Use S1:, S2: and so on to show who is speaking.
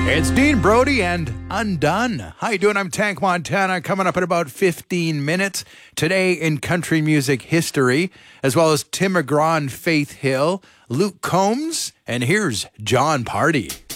S1: It's Dean Brody and Undone. How you doing? I'm Tank Montana, coming up in about 15 minutes. Today in country music history, as well as Tim McGraw and Faith Hill, Luke Combs, and here's John Party.